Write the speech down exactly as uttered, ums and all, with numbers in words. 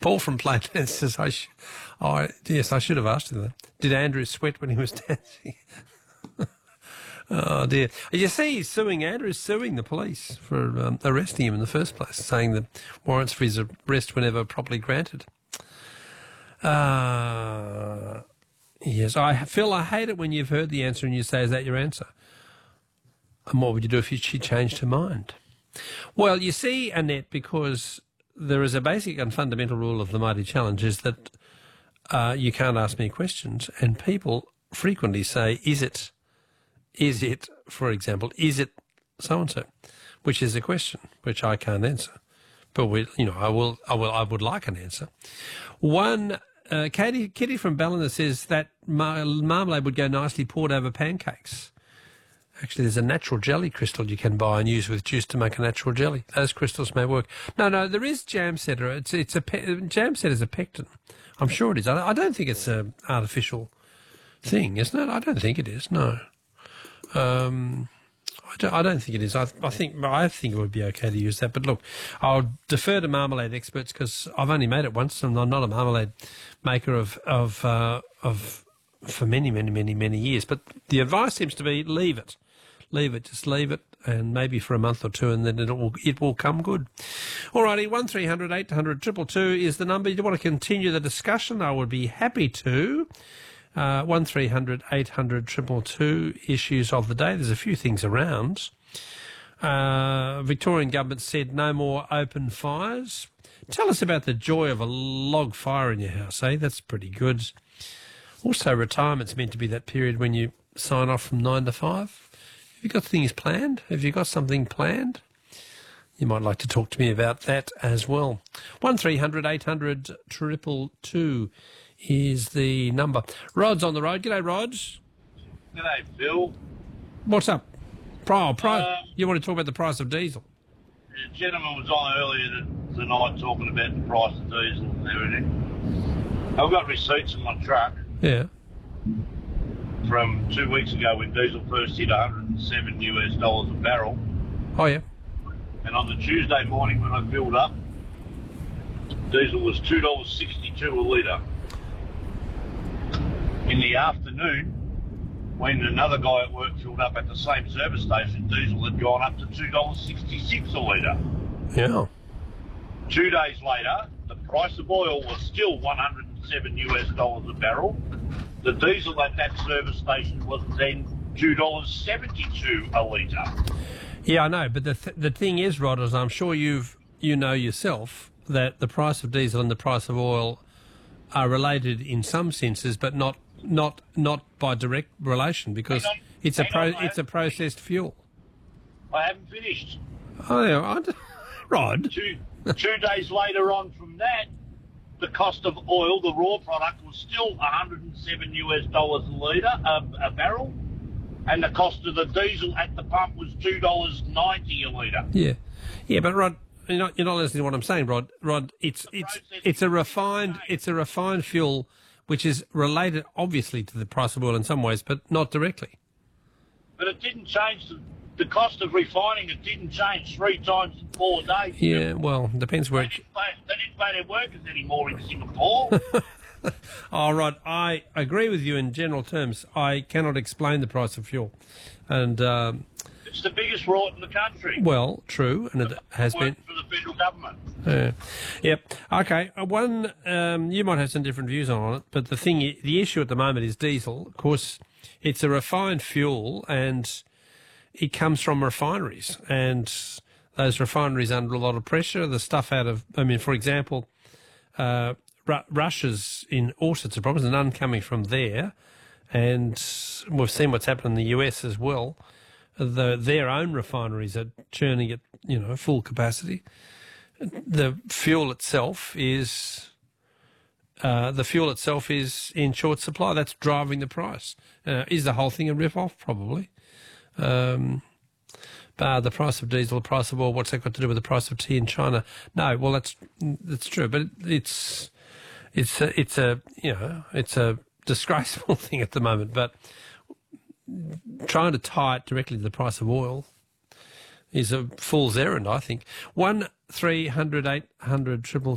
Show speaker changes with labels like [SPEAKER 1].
[SPEAKER 1] Paul from Plainland says, I sh- oh, yes, I should have asked him that. Did Andrew sweat when he was dancing? Oh, dear. You see, he's suing, Andrew's suing the police for um, arresting him in the first place, saying that warrants for his arrest were never properly granted. Uh, yes, I Phil, I hate it when you've heard the answer and you say, is that your answer? And what would you do if she changed her mind? Well, you see, Annette, because there is a basic and fundamental rule of the Mighty Challenge is that uh, you can't ask me questions, and people frequently say, is it... Is it, for example, is it so-and-so? Which is a question which I can't answer. But, we, you know, I will, I will, I would like an answer. One, uh, Katie, Kitty from Ballina says that mar- marmalade would go nicely poured over pancakes. Actually, there's a natural jelly crystal you can buy and use with juice to make a natural jelly. Those crystals may work. No, no, there is jam setter. It's, it's a, pe- jam setter is a pectin. I'm sure it is. I, I don't think it's an artificial thing, isn't it? I don't think it is, no. Um, I don't, I don't think it is. I, I think I think it would be okay to use that. But look, I'll defer to marmalade experts because I've only made it once, and I'm not a marmalade maker of of uh, of for many, many, many, many years. But the advice seems to be leave it, leave it, just leave it, and maybe for a month or two, and then it will it will come good. Alrighty, one three hundred eight hundred two two two is the number. You want to continue the discussion? I would be happy to. Uh, one three hundred eight hundred two two two issues of the day. There's a few things around. Uh, Victorian government said no more open fires. Tell us about the joy of a log fire in your house, eh? That's pretty good. Also, retirement's meant to be that period when you sign off from nine to five. Have you got things planned? Have you got something planned? You might like to talk to me about that as well. one three hundred eight hundred two two two is the number. Rod's on the road. G'day, Rod.
[SPEAKER 2] G'day, Phil.
[SPEAKER 1] What's up? Pri- pri-
[SPEAKER 2] Um,
[SPEAKER 1] you want to talk about the price of diesel?
[SPEAKER 2] The gentleman was on earlier tonight talking about the price of diesel and everything. I've got receipts in my truck
[SPEAKER 1] Yeah.
[SPEAKER 2] from two weeks ago when diesel first hit one hundred seven US dollars a barrel.
[SPEAKER 1] Oh, yeah.
[SPEAKER 2] And on the Tuesday morning when I filled up, diesel was two dollars sixty-two a litre. In the afternoon, when another guy at work filled up at the same service station, diesel had gone up to two dollars sixty-six a litre.
[SPEAKER 1] Yeah.
[SPEAKER 2] Two days later, the price of oil was still one hundred seven US dollars a barrel. The diesel at that service station was then two dollars seventy-two a litre.
[SPEAKER 1] Yeah, I know, but the th- the thing is, Rod, as I'm sure you've you know yourself, that the price of diesel and the price of oil are related in some senses, but not not not by direct relation, because
[SPEAKER 2] Hang on,
[SPEAKER 1] it's a
[SPEAKER 2] hang
[SPEAKER 1] pro-
[SPEAKER 2] on,
[SPEAKER 1] it's a processed fuel.
[SPEAKER 2] I haven't finished.
[SPEAKER 1] Oh, yeah, I d- Rod.
[SPEAKER 2] Two, two days later on from that, the cost of oil, the raw product, was still one hundred seven US dollars a litre, a, a barrel, and the cost of the diesel at the pump was two dollars ninety a litre.
[SPEAKER 1] Yeah, yeah, but Rod, you're not you're not listening to what I'm saying, Rod. Rod, it's it's it's a refined it's a refined fuel which is related obviously to the price of oil in some ways, but not directly.
[SPEAKER 2] But it didn't change the, the cost of refining. It didn't change three times in four days.
[SPEAKER 1] Yeah, well, depends where.
[SPEAKER 2] They
[SPEAKER 1] It,
[SPEAKER 2] didn't pay, they didn't pay their workers anymore in Singapore.
[SPEAKER 1] oh, Rod, I agree with you in general terms. I cannot explain the price of fuel, and um,
[SPEAKER 2] It's the biggest rot in the country.
[SPEAKER 1] well, true, and it has been.
[SPEAKER 2] Work for the federal government.
[SPEAKER 1] Yeah. Yep. Okay. uh, One, um, you might have some different views on it, but the thing, i- the issue at the moment is diesel. Of course, it's a refined fuel, and it comes from refineries, and those refineries under a lot of pressure. The stuff out of, I mean, for example, uh, Ru- Russia's in all sorts of problems, and none coming from there, and we've seen what's happened in the U S as well. The, their own refineries are churning at, you know, full capacity. The fuel itself is uh, the fuel itself is in short supply. That's driving the price. Uh, is the whole thing a rip-off? Probably. Um, but the price of diesel, the price of oil, what's that got to do with the price of tea in China? No, well, that's that's true, but it's it's a, it's a you know it's a disgraceful thing at the moment. But trying to tie it directly to the price of oil is a fool's errand, I think. One three hundred eight hundred triple